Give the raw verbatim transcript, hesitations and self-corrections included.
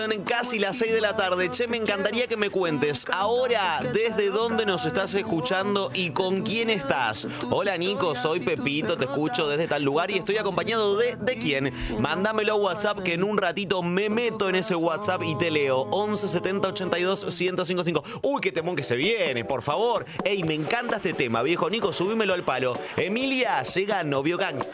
En casi las seis de la tarde. Che, me encantaría que me cuentes ahora desde dónde nos estás escuchando y con quién estás. Hola Nico, soy Pepito, te escucho desde tal lugar y estoy acompañado de... ¿De quién? Mándamelo a WhatsApp que en un ratito me meto en ese WhatsApp y te leo. once setenta ochenta y dos ciento cincuenta y cinco. Uy, qué temón que se viene, por favor. Ey, me encanta este tema, viejo Nico, subímelo al palo. Emilia, llega Novio Gangsta.